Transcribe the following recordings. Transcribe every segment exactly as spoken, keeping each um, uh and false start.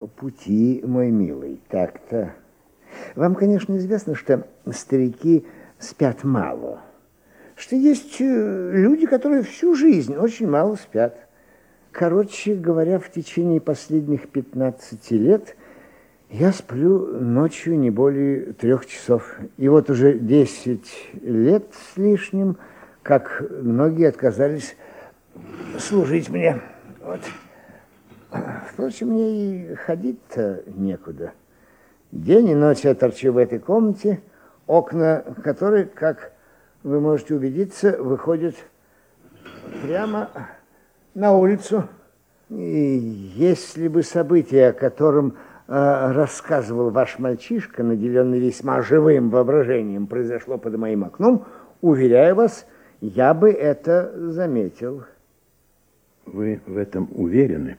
пути, мой милый, так-то. Вам, конечно, известно, что старики спят мало, что есть люди, которые всю жизнь очень мало спят. Короче говоря, в течение последних пятнадцати лет я сплю ночью не более трех часов. И вот уже десять лет с лишним, как многие отказались служить мне. Вот. Впрочем, мне и ходить-то некуда. День и ночь я торчу в этой комнате, окна которой, как вы можете убедиться, выходят прямо на улицу. И если бы событие, о котором э, рассказывал ваш мальчишка, наделенный весьма живым воображением, произошло под моим окном, уверяю вас, я бы это заметил. Вы в этом уверены?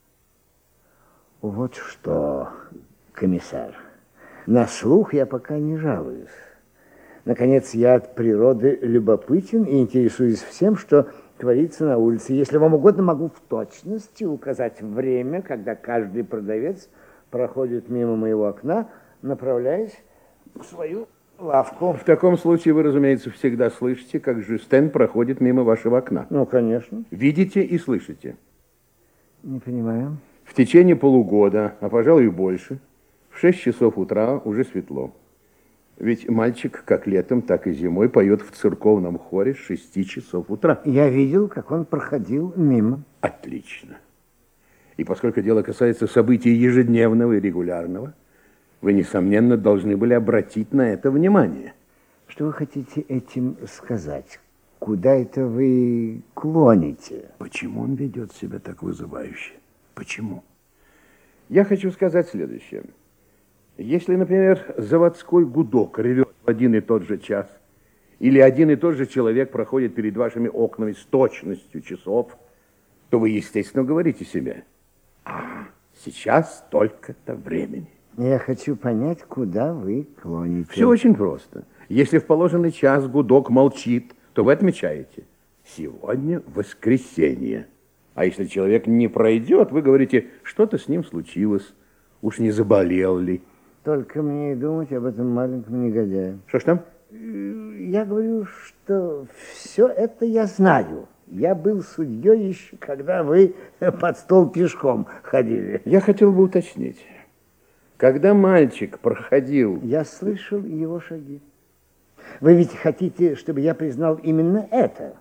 Вот что, комиссар, на слух я пока не жалуюсь. Наконец, я от природы любопытен и интересуюсь всем, что творится на улице. Если вам угодно, могу в точности указать время, когда каждый продавец проходит мимо моего окна, направляясь в свою лавку. В таком случае вы, разумеется, всегда слышите, как Жюстен проходит мимо вашего окна. Ну, конечно. Видите и слышите. Не понимаю. В течение полугода, а, пожалуй, и больше, в шесть часов утра уже светло. Ведь мальчик как летом, так и зимой поет в церковном хоре с шести часов утра. Я видел, как он проходил мимо. Отлично. И поскольку дело касается событий ежедневного и регулярного, вы, несомненно, должны были обратить на это внимание. Что вы хотите этим сказать? Куда это вы клоните? Почему он ведет себя так вызывающе? Почему? Я хочу сказать следующее. Если, например, заводской гудок ревет в один и тот же час, или один и тот же человек проходит перед вашими окнами с точностью часов, то вы, естественно, говорите себе: а, сейчас столько-то времени. Я хочу понять, куда вы клоните. Все очень просто. Если в положенный час гудок молчит, то вы отмечаете: сегодня воскресенье. А если человек не пройдет, вы говорите: что-то с ним случилось, уж не заболел ли. Только мне и думать об этом маленьком негодяе. Что ж там? Я говорю, что все это я знаю. Я был судьей еще, когда вы под стол пешком ходили. Я хотел бы уточнить. Когда мальчик проходил... Я слышал его шаги. Вы ведь хотите, чтобы я признал именно это?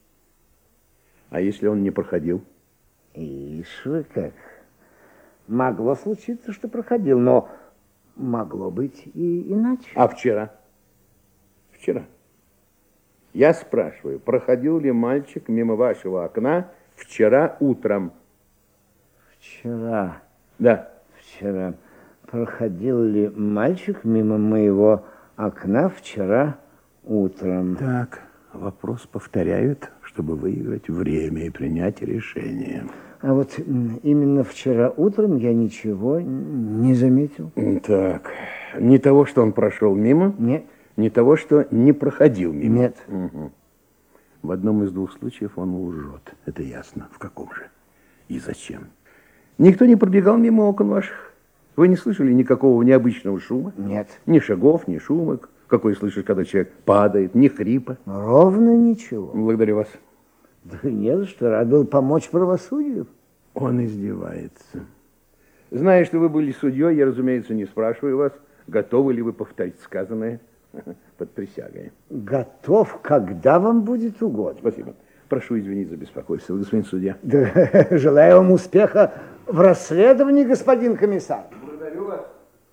А если он не проходил? Ишь вы как. Могло случиться, что проходил, но могло быть и иначе. А вчера? Вчера. Я спрашиваю, проходил ли мальчик мимо вашего окна вчера утром? Вчера? Да. Вчера. Проходил ли мальчик мимо моего окна вчера утром? Так, вопрос повторяют, чтобы выиграть время и принять решение. А вот именно вчера утром я ничего не заметил. Так, не того, что он прошел мимо? Нет. Не того, что не проходил мимо? Нет. Угу. В одном из двух случаев он лжет. Это ясно. В каком же? И зачем? Никто не пробегал мимо окон ваших? Вы не слышали никакого необычного шума? Нет. Ни шагов, ни шума, какой слышишь, когда человек падает, ни хрипа? Ровно ничего. Благодарю вас. Да не за что, рад был помочь правосудию. Он издевается. Зная, что вы были судьей, я, разумеется, не спрашиваю вас, готовы ли вы повторить сказанное под присягой. Готов, когда вам будет угодно. Спасибо. Прошу извинить за беспокойство, господин судья. Да, желаю вам успеха в расследовании, господин комиссар. Благодарю вас.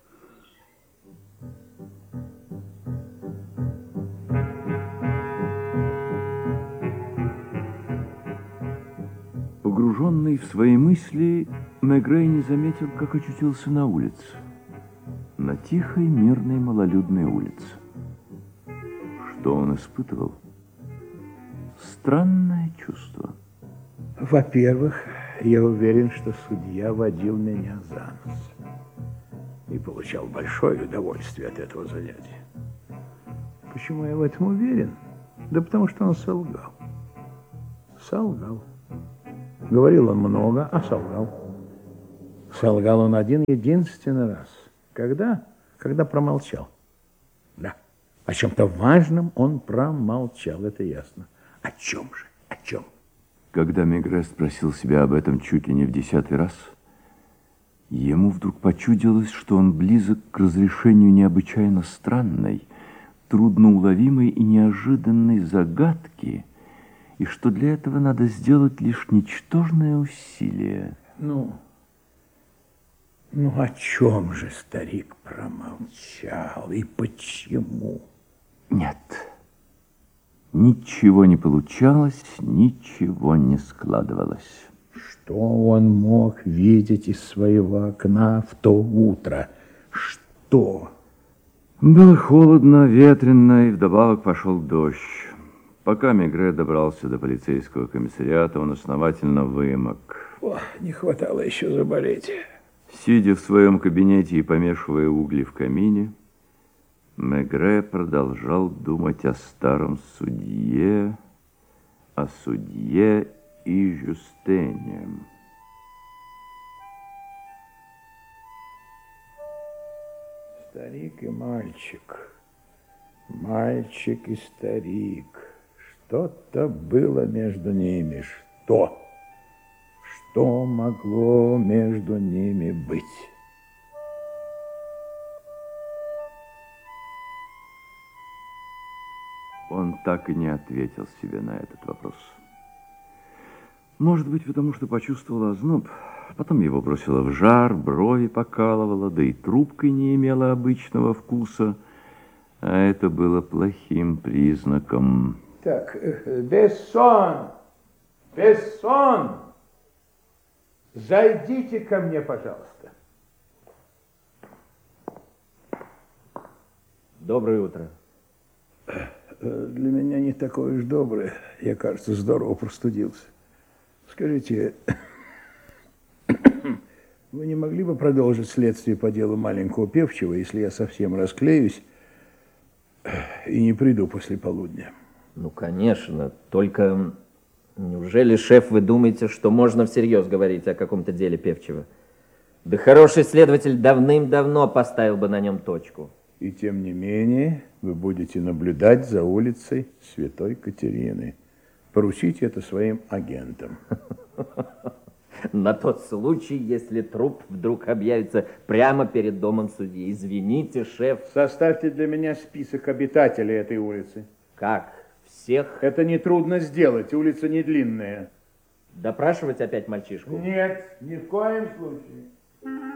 Погруженный в свои мысли, Мегрей не заметил, как очутился на улице. На тихой, мирной, малолюдной улице. Что он испытывал? Странное чувство. Во-первых, я уверен, что судья водил меня за нос и получал большое удовольствие от этого занятия. Почему я в этом уверен? Да потому что он солгал. Солгал. Говорил он много, а солгал. Солгал он один единственный раз. Когда? Когда промолчал. Да. О чем-то важном он промолчал, это ясно. О чем же? О чем? Когда Мегре спросил себя об этом чуть ли не в десятый раз, ему вдруг почудилось, что он близок к разрешению необычайно странной, трудноуловимой и неожиданной загадки, и что для этого надо сделать лишь ничтожное усилие. Ну, ну о чем же старик промолчал и почему? Нет, ничего не получалось, ничего не складывалось. Что он мог видеть из своего окна в то утро? Что? Было холодно, ветрено, и вдобавок пошел дождь. Пока Мегре добрался до полицейского комиссариата, он основательно вымок. О, не хватало еще заболеть. Сидя в своем кабинете и помешивая угли в камине, Мегре продолжал думать о старом судье, о судье и Жюстене. Старик и мальчик, мальчик и старик. Что-то было между ними. Что? Что могло между ними быть? Он так и не ответил себе на этот вопрос. Может быть, потому что почувствовал озноб. Потом его бросило в жар, брови покалывало, да и трубка не имела обычного вкуса. А это было плохим признаком. Так, Бессон, Бессон, зайдите ко мне, пожалуйста. Доброе утро. Для меня не такое уж доброе. Я, кажется, здорово простудился. Скажите, вы не могли бы продолжить следствие по делу маленького певчего, если я совсем расклеюсь и не приду после полудня? Ну, конечно. Только неужели, шеф, вы думаете, что можно всерьез говорить о каком-то деле певчего? Да хороший следователь давным-давно поставил бы на нем точку. И тем не менее вы будете наблюдать за улицей Святой Катерины. Поручите это своим агентам. На тот случай, если труп вдруг объявится прямо перед домом судьи. Извините, шеф. Составьте для меня список обитателей этой улицы. Как? Всех? Это нетрудно сделать, улица не длинная. Допрашивать опять мальчишку? Нет, ни в коем случае.